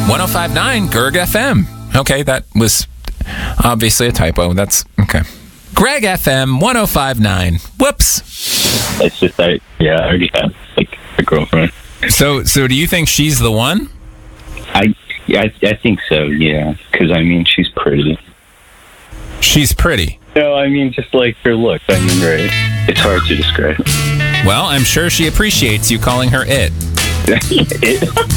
1059 Gerg FM. Okay, that was obviously a typo. That's okay. Greg FM 1059. Whoops. It's just I already have like a girlfriend. So do you think she's the one? I think so. Yeah, because I mean she's pretty. She's pretty. No, I mean just like her look. I mean, right? It's hard to describe. Well, I'm sure she appreciates you calling her it. It?